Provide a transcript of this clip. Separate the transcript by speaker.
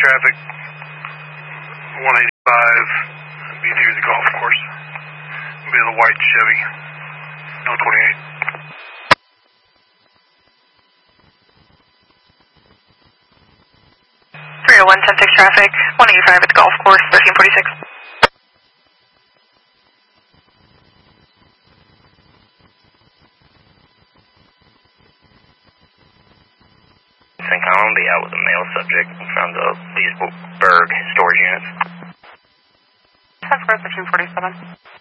Speaker 1: traffic, 185, be near the golf course. Be the white Chevy, no 28.
Speaker 2: 301, 10-6 traffic, 185 at the golf course, 1346.
Speaker 3: St. Colin, be out with a male subject from the Leesburg storage units.
Speaker 2: 10-4, 1347.